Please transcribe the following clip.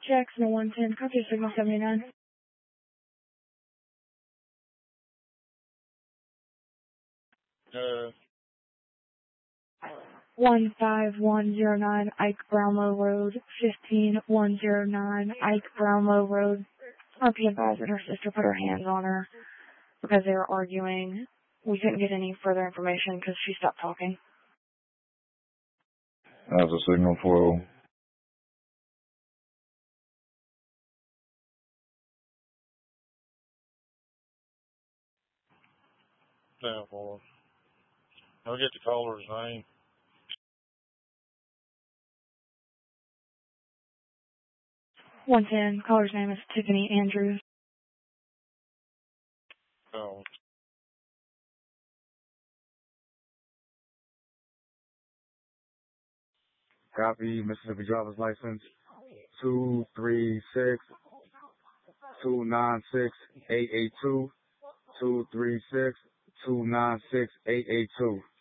Jackson 110, copy signal 79. 15109 Ike Brownlow Road, 15109 Ike Brownlow Road. RP advised that her sister put her hands on her because they were arguing. We couldn't get any further information because she stopped talking. That's a signal 12. Damn, boy. I'll get the caller's name. Caller's name is Tiffany Andrews. Oh. Copy, Mississippi driver's license 236-296-882, 236-296-882.